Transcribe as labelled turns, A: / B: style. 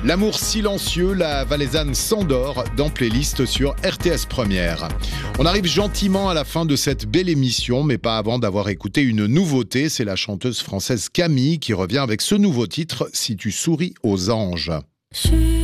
A: L'amour silencieux, la Valaisanne s'endort dans Playlist sur RTS Première. On arrive gentiment à la fin de cette belle émission, mais pas avant d'avoir écouté une nouveauté. C'est la chanteuse française Camille qui revient avec ce nouveau titre, Si tu souris aux anges.